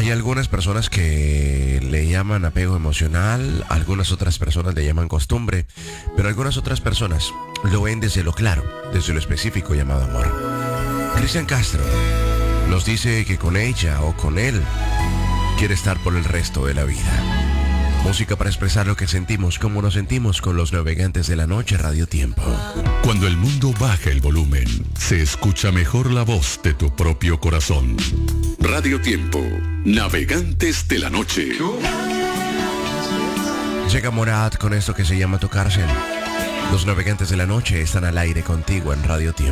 Hay algunas personas que le llaman apego emocional, algunas otras personas le llaman costumbre, pero algunas otras personas lo ven desde lo claro, desde lo específico llamado amor. Cristian Castro nos dice que con ella o con él quiere estar por el resto de la vida. Música para expresar lo que sentimos, como nos sentimos con los navegantes de la noche, Radio Tiempo. Cuando el mundo baja el volumen, se escucha mejor la voz de tu propio corazón. Radio Tiempo, navegantes de la noche. Llega Morat con esto que se llama Tu cárcel. Los navegantes de la noche están al aire contigo en Radio Tiempo.